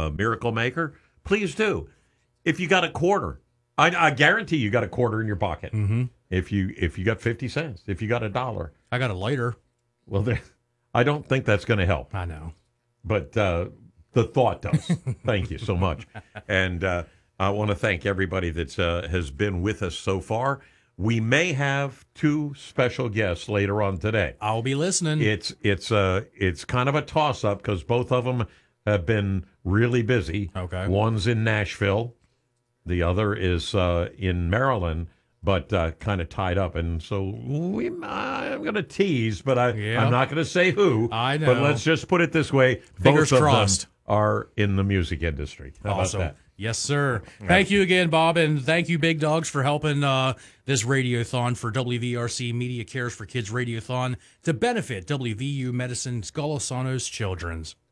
Miracle Maker, please do. If you got a quarter, I guarantee you got a quarter in your pocket. Mm-hmm. If you got 50 cents, if you got $1. I got a lighter. Well, I don't think that's going to help. I know. But the thought does. Thank you so much. And I want to thank everybody that has been with us so far. We may have 2 special guests later on today. I'll be listening. It's kind of a toss-up because both of them have been really busy. Okay. One's in Nashville. The other is in Maryland, but kind of tied up. And so I'm going to tease, but I'm not going to say who. I know. But let's just put it this way. Fingers both crossed. of them are in the music industry. How Awesome. about that? Yes, sir. Thank you again, Bob, and thank you, Big Dogs, for helping this radiothon for WVRC Media Cares for Kids Radiothon to benefit WVU Medicine's Golosanos Children's.